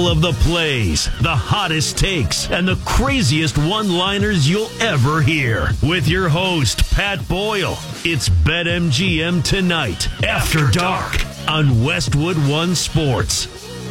of the plays, the hottest takes, and the craziest one-liners you'll ever hear. With your host, Pat Boyle. It's BetMGM Tonight, After Dark, on Westwood One Sports.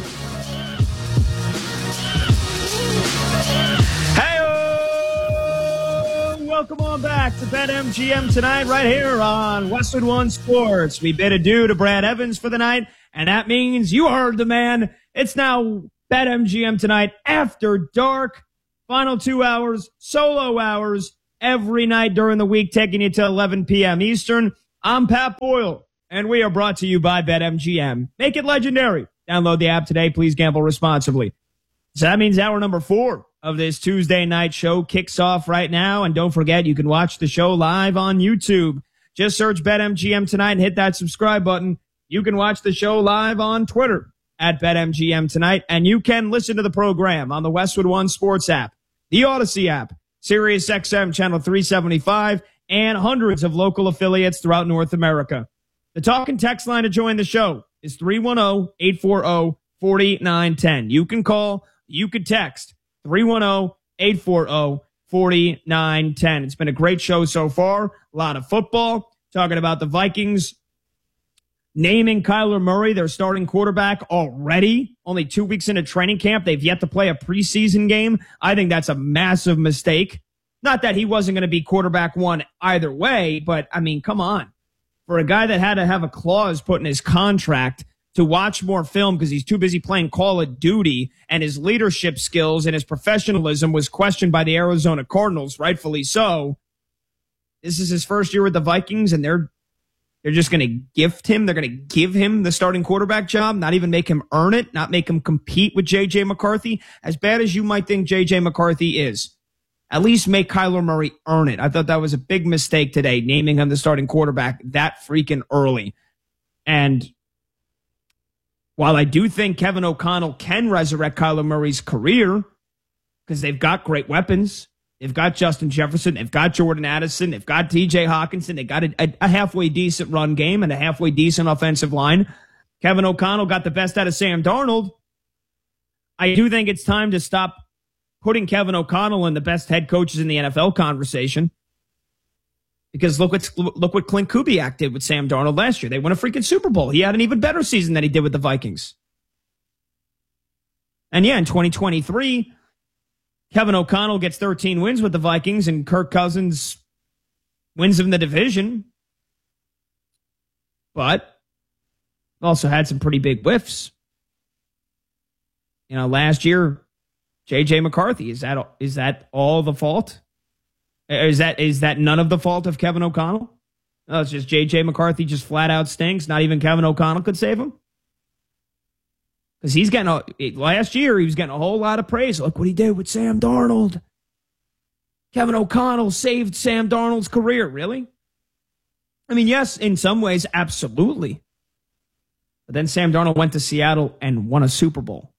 Welcome on back to BetMGM Tonight right here on Westwood One Sports. We bid adieu to Brad Evans for the night, and that means you heard the man. It's now BetMGM Tonight After Dark. Final 2 hours, solo hours, every night during the week, taking you to 11 p.m. Eastern. I'm Pat Boyle, and we are brought to you by BetMGM. Make it legendary. Download the app today. Please gamble responsibly. So that means hour number 4 of this Tuesday night show kicks off right now. And don't forget, you can watch the show live on YouTube. Just search BetMGM Tonight and hit that subscribe button. You can watch the show live on Twitter at BetMGM Tonight. And you can listen to the program on the Westwood One Sports app, the Odyssey app, Sirius XM Channel 375, and hundreds of local affiliates throughout North America. The talk and text line to join the show is 310-840-4910. You can call, you can text 310-840-4910. It's been a great show so far. A lot of football. Talking about the Vikings naming Kyler Murray their starting quarterback already. Only 2 weeks into training camp. They've yet to play a preseason game. I think that's a massive mistake. Not that he wasn't going to be quarterback one either way, but, I mean, come on. For a guy that had to have a clause put in his contract to watch more film because he's too busy playing Call of Duty, and his leadership skills and his professionalism was questioned by the Arizona Cardinals, rightfully so. This is his first year with the Vikings, and they're just going to gift him. They're going to give him the starting quarterback job, not even make him earn it, not make him compete with J.J. McCarthy. As bad as you might think J.J. McCarthy is, at least make Kyler Murray earn it. I thought that was a big mistake today, naming him the starting quarterback that freaking early. And while I do think Kevin O'Connell can resurrect Kyler Murray's career because they've got great weapons, they've got Justin Jefferson, they've got Jordan Addison, they've got TJ Hawkinson, they got a halfway decent run game and a halfway decent offensive line. Kevin O'Connell got the best out of Sam Darnold. I do think it's time to stop putting Kevin O'Connell in the best head coaches in the NFL conversation. Because look what Clint Kubiak did with Sam Darnold last year. They won a freaking Super Bowl. He had an even better season than he did with the Vikings. And yeah, in 2023, Kevin O'Connell gets 13 wins with the Vikings and Kirk Cousins wins in the division. But also had some pretty big whiffs. You know, last year, J.J. McCarthy, is that all the fault? Is that none of the fault of Kevin O'Connell? No, it's just J.J. McCarthy just flat out stinks. Not even Kevin O'Connell could save him. Because last year, he was getting a whole lot of praise. Look what he did with Sam Darnold. Kevin O'Connell saved Sam Darnold's career. Really? I mean, yes, in some ways, absolutely. But then Sam Darnold went to Seattle and won a Super Bowl.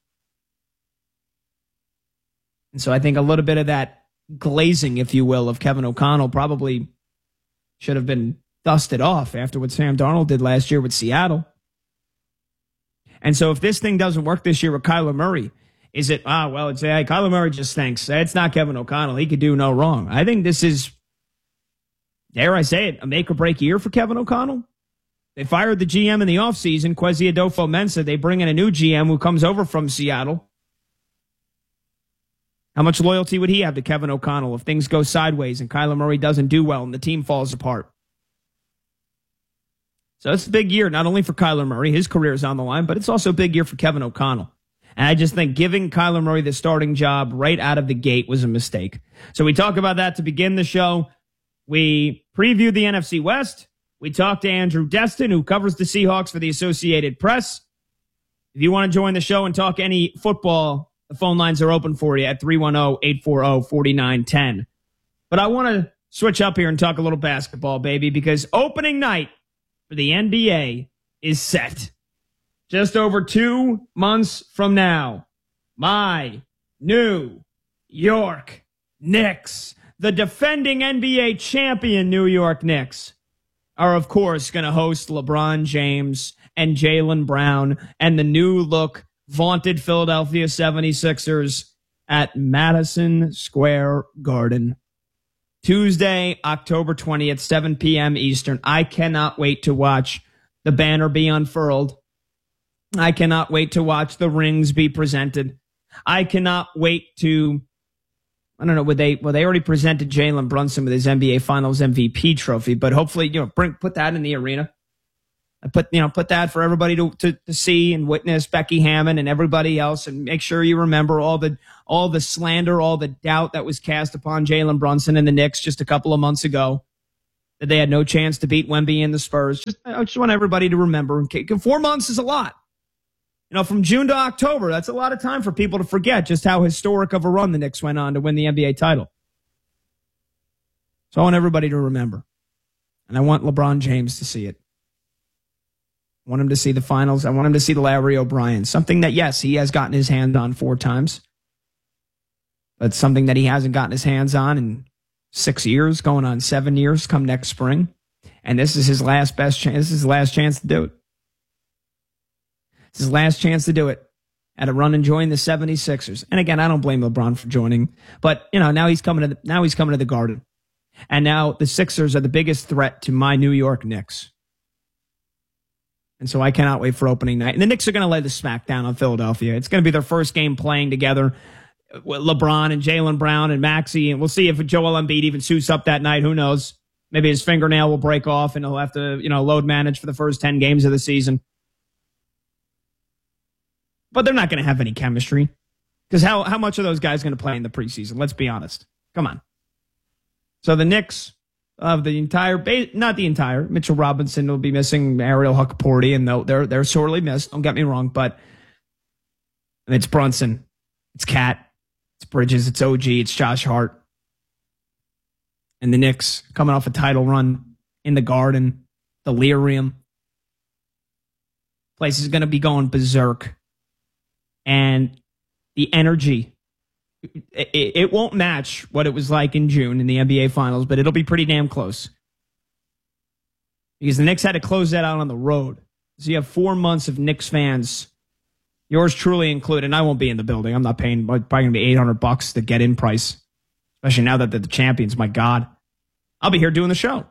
And so I think a little bit of that glazing, if you will, of Kevin O'Connell probably should have been dusted off after what Sam Darnold did last year with Seattle. And so if this thing doesn't work this year with Kyler Murray, is it, Kyler Murray just stinks. It's not Kevin O'Connell. He could do no wrong. I think this is, dare I say it, a make or break year for Kevin O'Connell. They fired the GM in the offseason, Kwesi Adofo-Mensah. They bring in a new GM who comes over from Seattle. How much loyalty would he have to Kevin O'Connell if things go sideways and Kyler Murray doesn't do well and the team falls apart? So it's a big year, not only for Kyler Murray, his career is on the line, but it's also a big year for Kevin O'Connell. And I just think giving Kyler Murray the starting job right out of the gate was a mistake. So we talk about that to begin the show. We previewed the NFC West. We talked to Andrew Destin, who covers the Seahawks for the Associated Press. If you want to join the show and talk any football, the phone lines are open for you at 310-840-4910. But I want to switch up here and talk a little basketball, baby, because opening night for the NBA is set. Just over 2 months from now, my New York Knicks, the defending NBA champion New York Knicks, are, of course, going to host LeBron James and Jaylen Brown and the new look vaunted Philadelphia 76ers at Madison Square Garden. Tuesday, October 20th, 7 p.m. Eastern. I cannot wait to watch the banner be unfurled. I cannot wait to watch the rings be presented. I cannot wait to, I don't know, they already presented Jalen Brunson with his NBA Finals MVP trophy, but hopefully, put that in the arena. Put that for everybody to see and witness, Becky Hammon and everybody else, and make sure you remember all the slander, all the doubt that was cast upon Jalen Brunson and the Knicks just a couple of months ago, that they had no chance to beat Wemby and the Spurs. I just want everybody to remember. 4 months is a lot. From June to October, that's a lot of time for people to forget just how historic of a run the Knicks went on to win the NBA title. So I want everybody to remember. And I want LeBron James to see it. I want him to see the finals. I want him to see the Larry O'Brien. Something that, yes, he has gotten his hand on 4 times. But something that he hasn't gotten his hands on in 6 years, going on 7 years come next spring. And this is his last best chance. This is his last chance to do it. It's his last chance to do it at a run and join the 76ers. And again, I don't blame LeBron for joining, but now he's coming to the Garden. And now the Sixers are the biggest threat to my New York Knicks. And so I cannot wait for opening night. And the Knicks are going to lay the smack down on Philadelphia. It's going to be their first game playing together with LeBron and Jaylen Brown and Maxey. And we'll see if Joel Embiid even suits up that night. Who knows? Maybe his fingernail will break off and he'll have to, load manage for the first 10 games of the season. But they're not going to have any chemistry. Because how much are those guys going to play in the preseason? Let's be honest. Come on. So the Knicks of the entire not the entire. Mitchell Robinson will be missing, Ariel Huckporty, and they're sorely missed. Don't get me wrong, but it's Brunson, it's Cat, it's Bridges, it's OG, it's Josh Hart. And the Knicks coming off a title run in the Garden, delirium. Place is going to be going berserk. And the energy, it won't match what it was like in June in the NBA Finals, but it'll be pretty damn close. Because the Knicks had to close that out on the road. So you have 4 months of Knicks fans, yours truly included, and I won't be in the building. I'm not paying, probably going to be $800 to get in price, especially now that they're the champions. My God. I'll be here doing the show.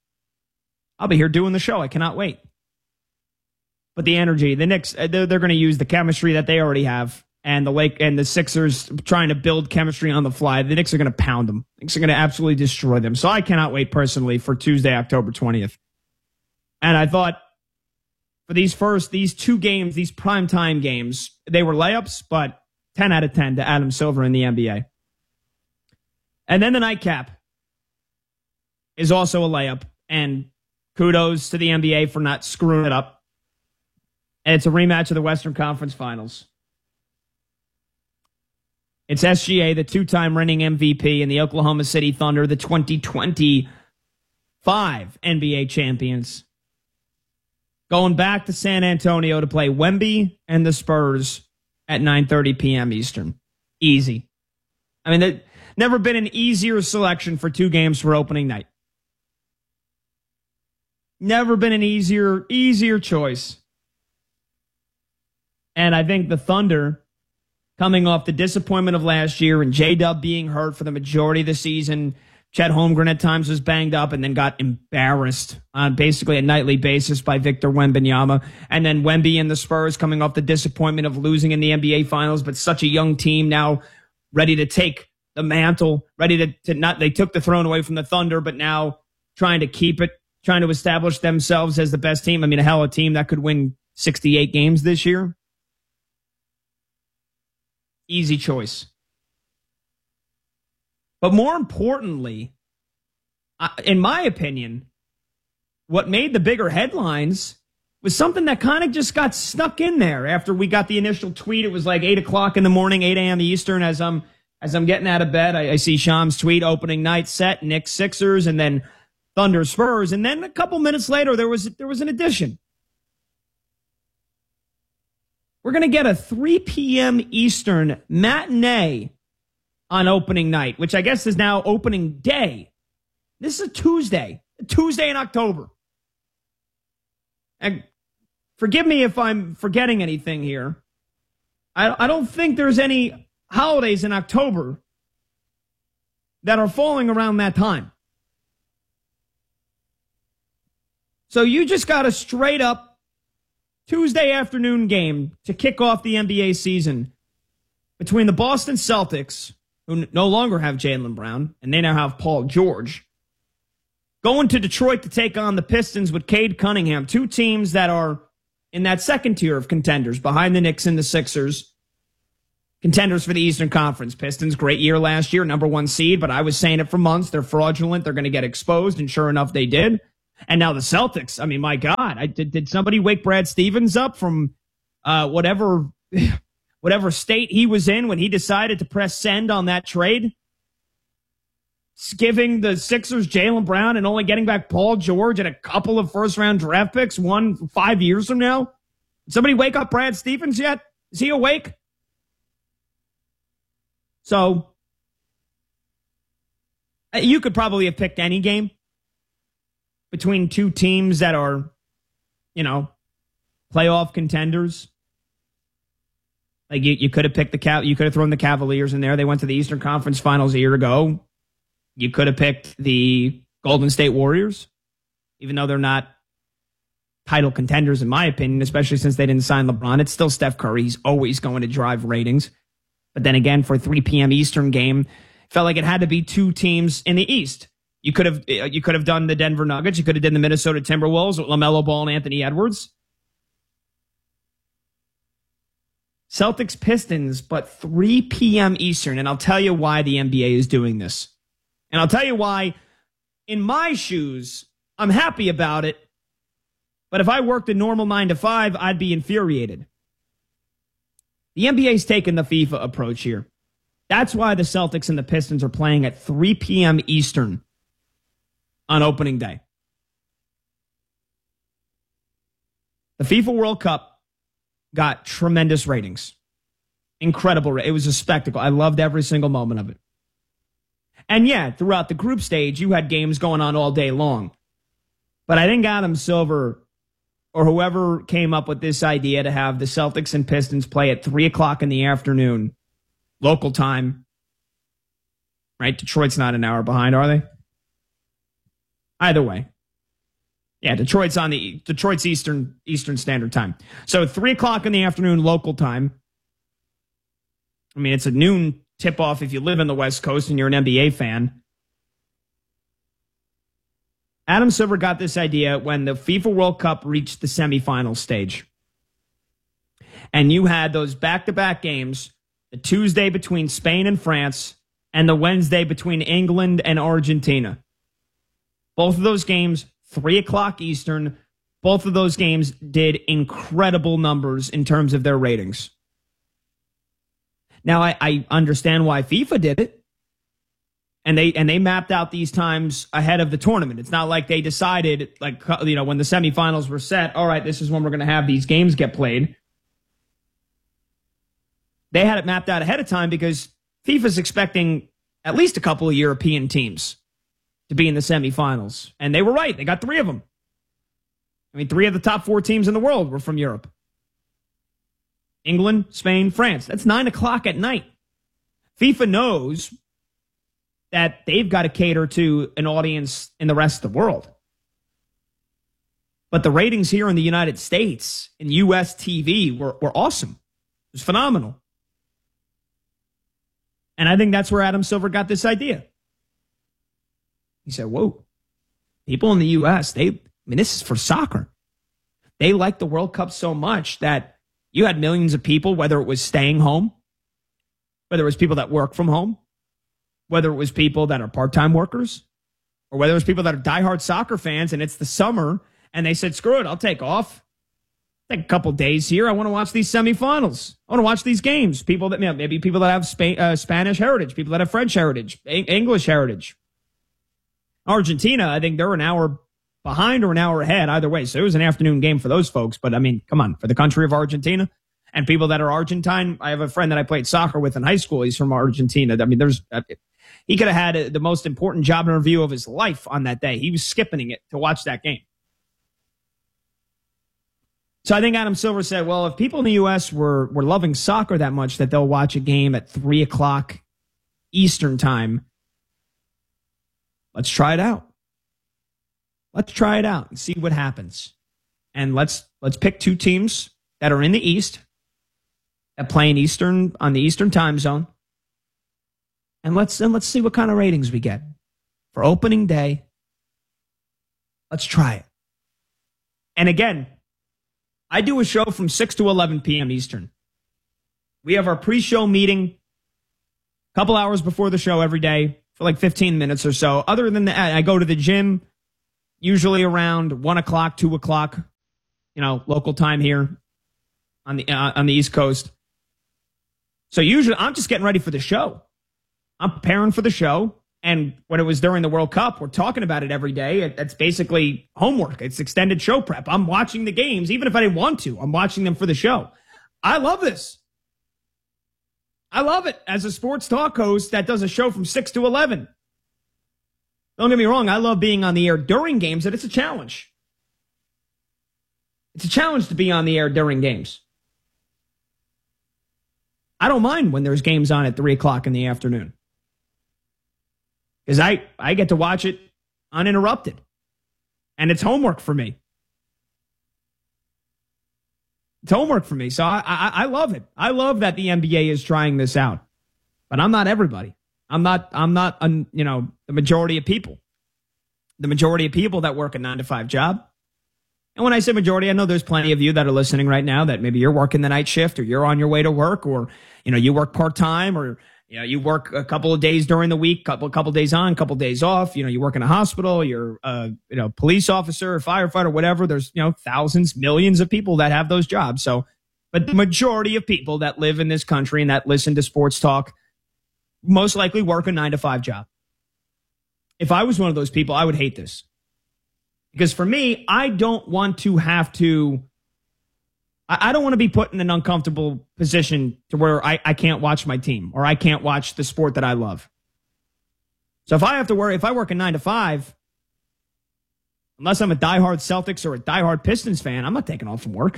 I cannot wait. But the energy, the Knicks, they're going to use the chemistry that they already have, and the Sixers trying to build chemistry on the fly. The Knicks are going to pound them. The Knicks are going to absolutely destroy them. So I cannot wait personally for Tuesday, October 20th. And I thought for these 2 games, these primetime games, they were layups, but 10 out of 10 to Adam Silver in the NBA. And then the nightcap is also a layup, and kudos to the NBA for not screwing it up. And it's a rematch of the Western Conference Finals. It's SGA, the 2-time reigning MVP, and the Oklahoma City Thunder, the 2025 NBA champions, going back to San Antonio to play Wemby and the Spurs at 9:30 p.m. Eastern. Easy. I mean, there's never been an easier selection for 2 games for opening night. Never been an easier choice. And I think the Thunder, coming off the disappointment of last year and J-Dub being hurt for the majority of the season, Chet Holmgren at times was banged up and then got embarrassed on basically a nightly basis by Victor Wembanyama. And then Wemby and the Spurs coming off the disappointment of losing in the NBA Finals, but such a young team now ready to take the mantle, ready to not, they took the throne away from the Thunder, but now trying to keep it, trying to establish themselves as the best team. I mean, a team that could win 68 games this year. Easy choice. But more importantly, in my opinion, what made the bigger headlines was something that kind of just got stuck in there after we got the initial tweet. It was like 8 o'clock in the morning, 8 a.m. Eastern. As I'm getting out of bed, I see Sham's tweet, opening night set, Knicks Sixers, and then Thunder Spurs. And then a couple minutes later, there was an addition. We're going to get a 3 p.m. Eastern matinee on opening night, which I guess is now opening day. This is a Tuesday in October. And forgive me if I'm forgetting anything here, I don't think there's any holidays in October that are falling around that time. So you just got a straight up Tuesday afternoon game to kick off the NBA season between the Boston Celtics, who no longer have Jaylen Brown, and they now have Paul George, going to Detroit to take on the Pistons with Cade Cunningham, two teams that are in that second tier of contenders behind the Knicks and the Sixers. Contenders for the Eastern Conference. Pistons, great year last year, number 1 seed, but I was saying it for months. They're fraudulent. They're going to get exposed, and sure enough, they did. And now the Celtics. I mean, my God, did somebody wake Brad Stevens up from whatever state he was in when he decided to press send on that trade? Giving the Sixers Jaylen Brown and only getting back Paul George and a couple of first-round draft picks 5 years from now? Did somebody wake up Brad Stevens yet? Is he awake? So, you could probably have picked any game between two teams that are, playoff contenders. Like you could have picked you could have thrown the Cavaliers in there. They went to the Eastern Conference Finals a year ago. You could have picked the Golden State Warriors, even though they're not title contenders in my opinion, especially since they didn't sign LeBron. It's still Steph Curry. He's always going to drive ratings. But then again, for a 3 p.m. Eastern game, felt like it had to be two teams in the East. You could have done the Denver Nuggets. You could have done the Minnesota Timberwolves with LaMelo Ball and Anthony Edwards. Celtics Pistons, but 3 p.m. Eastern. And I'll tell you why the NBA is doing this. And I'll tell you why, in my shoes, I'm happy about it. But if I worked a normal 9 to 5, I'd be infuriated. The NBA's taken the FIFA approach here. That's why the Celtics and the Pistons are playing at 3 p.m. Eastern on opening day. The FIFA World Cup got tremendous ratings. Incredible. It was a spectacle. I loved every single moment of it. And yeah, throughout the group stage, you had games going on all day long. But I think Adam Silver, or whoever came up with this idea to have the Celtics and Pistons play at 3 o'clock in the afternoon, local time, right? Detroit's not an hour behind, are they? Either way. Yeah, Detroit's Eastern Standard Time. So 3 o'clock in the afternoon, local time. I mean, it's a noon tip-off if you live in the West Coast and you're an NBA fan. Adam Silver got this idea when the FIFA World Cup reached the semifinal stage. And you had those back-to-back games, the Tuesday between Spain and France, and the Wednesday between England and Argentina. Both of those games, 3 o'clock Eastern, both of those games did incredible numbers in terms of their ratings. Now, I understand why FIFA did it. And they mapped out these times ahead of the tournament. It's not like they decided, when the semifinals were set, all right, this is when we're going to have these games get played. They had it mapped out ahead of time because FIFA's expecting at least a couple of European teams to be in the semifinals. And they were right. They got 3 of them. I mean, 3 of the top 4 teams in the world were from Europe. England, Spain, France. That's 9 o'clock at night. FIFA knows that they've got to cater to an audience in the rest of the world. But the ratings here in the United States, in U.S. TV, were awesome. It was phenomenal. And I think that's where Adam Silver got this idea. He said, whoa, people in the U.S., this is for soccer. They like the World Cup so much that you had millions of people, whether it was staying home, whether it was people that work from home, whether it was people that are part-time workers, or whether it was people that are diehard soccer fans and it's the summer and they said, screw it, I'll take off. Take a couple days here. I want to watch these semifinals. I want to watch these games. People that maybe people that have Spanish heritage, people that have French heritage, English heritage. Argentina, I think they're an hour behind or an hour ahead, either way. So it was an afternoon game for those folks. But I mean, come on, for the country of Argentina and people that are Argentine. I have a friend that I played soccer with in high school. He's from Argentina. I mean, he could have had the most important job interview of his life on that day. He was skipping it to watch that game. So I think Adam Silver said, well, if people in the U.S. were loving soccer that much that they'll watch a game at 3 o'clock Eastern time, let's try it out. Let's try it out and see what happens. And let's pick 2 teams that are in the East that play on the Eastern time zone. And let's see what kind of ratings we get for opening day. Let's try it. And again, I do a show from 6 to 11 p.m. Eastern. We have our pre-show meeting a couple hours before the show every day for like 15 minutes or so. Other than that, I go to the gym usually around 1 o'clock, 2 o'clock, local time here on the East Coast. So usually I'm just getting ready for the show. I'm preparing for the show. And when it was during the World Cup, we're talking about it every day. It's basically homework. It's extended show prep. I'm watching the games, even if I didn't want to. I'm watching them for the show. I love this. I love it as a sports talk host that does a show from 6 to 11. Don't get me wrong. I love being on the air during games, but it's a challenge. It's a challenge to be on the air during games. I don't mind when there's games on at 3 o'clock in the afternoon. Because I get to watch it uninterrupted. And it's homework for me. It's homework for me. So I love it. I love that the NBA is trying this out. But I'm not everybody. I'm not the majority of people. The majority of people that work a 9-to-5 job. And when I say majority, I know there's plenty of you that are listening right now that maybe you're working the night shift or you're on your way to work or, you work part-time or, you work a couple of days during the week, couple days on, couple days off. You work in a hospital, you're police officer, firefighter, whatever. There's, thousands, millions of people that have those jobs. So, but the majority of people that live in this country and that listen to sports talk most likely work a 9-to-5 job. If I was one of those people, I would hate this. Because for me, I don't want to have to, I don't want to be put in an uncomfortable position to where I can't watch my team or I can't watch the sport that I love. So if I work a 9-to-5, unless I'm a diehard Celtics or a diehard Pistons fan, I'm not taking off from work.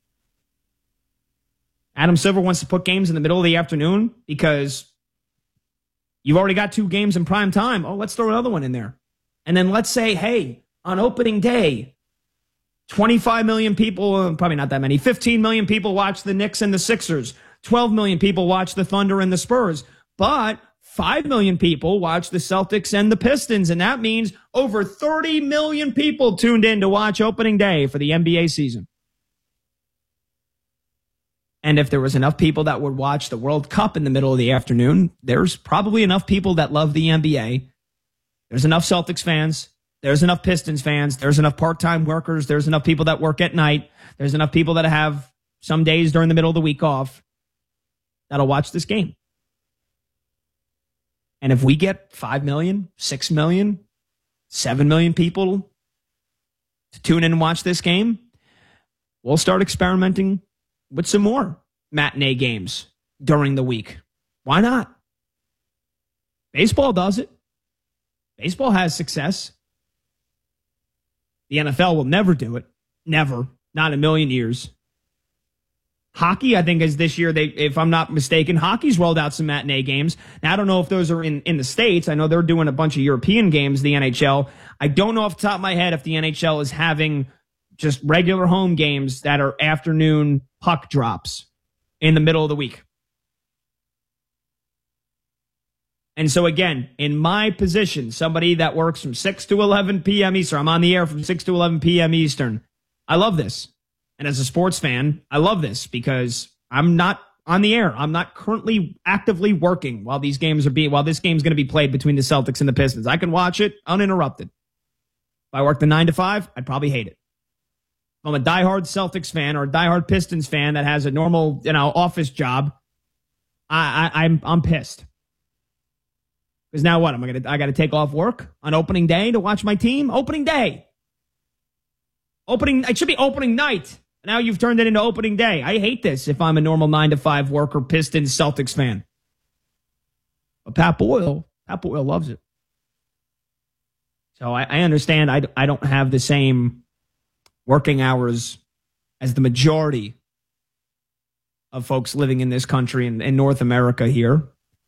Adam Silver wants to put games in the middle of the afternoon because you've already got 2 games in prime time. Oh, let's throw another one in there. And then let's say, hey, on opening day, 25 million people, probably not that many, 15 million people watch the Knicks and the Sixers. 12 million people watch the Thunder and the Spurs. But 5 million people watch the Celtics and the Pistons. And that means over 30 million people tuned in to watch opening day for the NBA season. And if there was enough people that would watch the World Cup in the middle of the afternoon, there's probably enough people that love the NBA. There's enough Celtics fans. There's enough Pistons fans. There's enough part-time workers. There's enough people that work at night. There's enough people that have some days during the middle of the week off that'll watch this game. And if we get 5 million, 6 million, 7 million people to tune in and watch this game, we'll start experimenting with some more matinee games during the week. Why not? Baseball does it. Baseball has success. The NFL will never do it. Never. Not in a million years. Hockey, I think, is this year, if I'm not mistaken, hockey's rolled out some matinee games. Now, I don't know if those are in the States. I know they're doing a bunch of European games, the NHL. I don't know off the top of my head if the NHL is having just regular home games that are afternoon puck drops in the middle of the week. And so again, in my position, somebody that works from 6 to 11 p.m. Eastern, I'm on the air from 6 to 11 p.m. Eastern. I love this. And as a sports fan, I love this because I'm not on the air. I'm not currently actively working while this game's going to be played between the Celtics and the Pistons. I can watch it uninterrupted. If I worked the 9-to-5, I'd probably hate it. If I'm a diehard Celtics fan or a diehard Pistons fan that has a normal, office job, I'm pissed. Because now what? I got to take off work on opening day to watch my team? Opening day. It should be opening night. Now you've turned it into opening day. I hate this if I'm a normal 9-to-5 worker, Pistons, Celtics fan. But Pat Boyle loves it. So I understand I don't have the same working hours as the majority of folks living in this country and in North America here.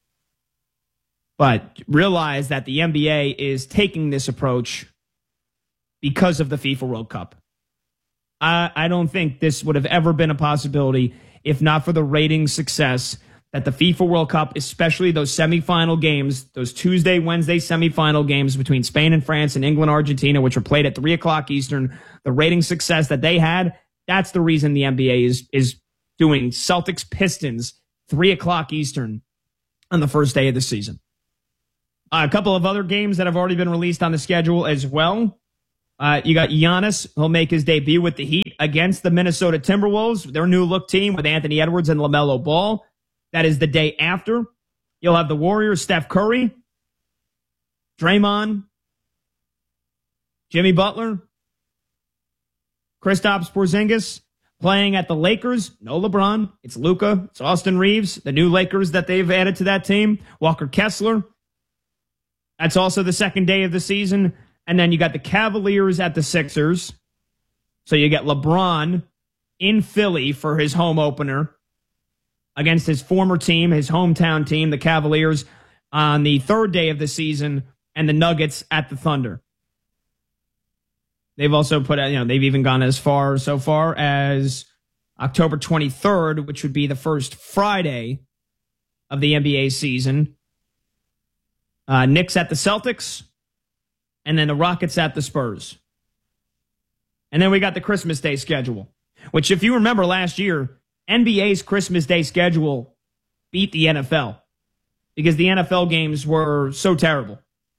But realize that the NBA is taking this approach because of the FIFA World Cup. I don't think this would have ever been a possibility if not for the rating success that the FIFA World Cup, especially those semifinal games, those Tuesday, Wednesday semifinal games between Spain and France and England, Argentina, which were played at 3 o'clock Eastern, the rating success that they had, that's the reason the NBA is doing Celtics Pistons 3 o'clock Eastern on the first day of the season. A couple of other games that have already been released on the schedule as well. You got Giannis. He'll make his debut with the Heat against the Minnesota Timberwolves, their new look team with Anthony Edwards and LaMelo Ball. That is the day after. You'll have the Warriors, Steph Curry, Draymond, Jimmy Butler, Kristaps Porzingis playing at the Lakers. No LeBron. It's Luka. It's Austin Reeves, the new Lakers that they've added to that team. Walker Kessler. That's also the second day of the season. And then you got the Cavaliers at the Sixers. So you get LeBron in Philly for his home opener against his former team, his hometown team, the Cavaliers, on the third day of the season, and the Nuggets at the Thunder. They've also put out, they've even gone as far so far as October 23rd, which would be the first Friday of the NBA season. Knicks at the Celtics, and then the Rockets at the Spurs. And then we got the Christmas Day schedule, which, if you remember last year, NBA's Christmas Day schedule beat the NFL because the NFL games were so terrible.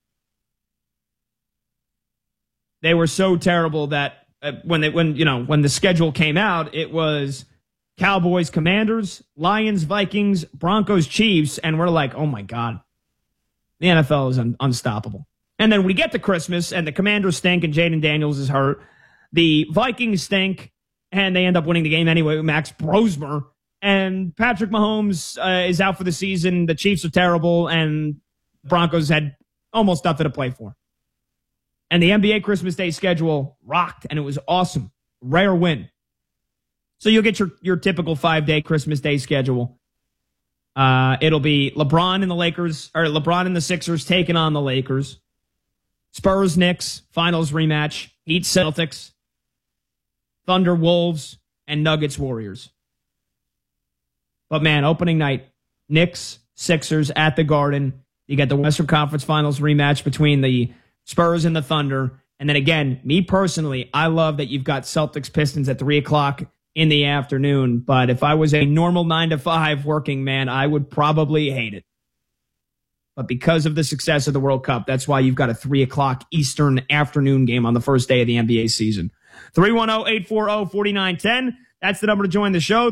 They were so terrible that when the schedule came out, it was Cowboys, Commanders, Lions, Vikings, Broncos, Chiefs, and we're like, oh my God, the NFL is unstoppable. And then we get to Christmas, and the Commanders stink, and Jaden Daniels is hurt. The Vikings stink, and they end up winning the game anyway with Max Brosmer. And Patrick Mahomes is out for the season. The Chiefs are terrible, and Broncos had almost nothing to play for. And the NBA Christmas Day schedule rocked, and it was awesome. Rare win. So you'll get your typical 5-day Christmas Day schedule. It'll be LeBron and the Sixers taking on the Lakers. Spurs, Knicks, finals rematch. Heat, Celtics. Thunder, Wolves, and Nuggets, Warriors. But man, opening night, Knicks, Sixers at the Garden. You got the Western Conference Finals rematch between the Spurs and the Thunder. And then again, me personally, I love that you've got Celtics Pistons at 3 o'clock in the afternoon. But if I was a normal 9-to-5 working man, I would probably hate it. But because of the success of the World Cup, that's why you've got a 3 o'clock Eastern afternoon game on the first day of the NBA season. 310-840-4910. That's the number to join the show.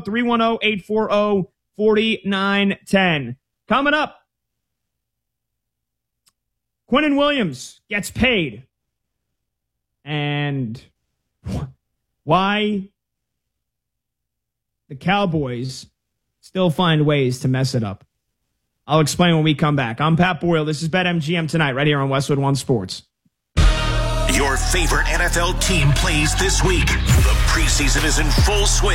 310-840-4910. Coming up, Quinnen Williams gets paid. And why the Cowboys still find ways to mess it up. I'll explain when we come back. I'm Pat Boyle. This is BetMGM Tonight right here on Westwood One Sports. Your favorite NFL team plays this week. The preseason is in full swing.